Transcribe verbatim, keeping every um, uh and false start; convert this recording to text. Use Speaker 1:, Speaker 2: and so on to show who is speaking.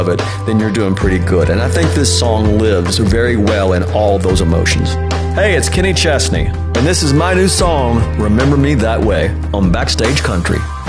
Speaker 1: of it, then you're doing pretty good. And I think this song lives very well in all those emotions. Hey, it's Kenny Chesney, and this is my new song, Remember Me That Way, on Backstage Country.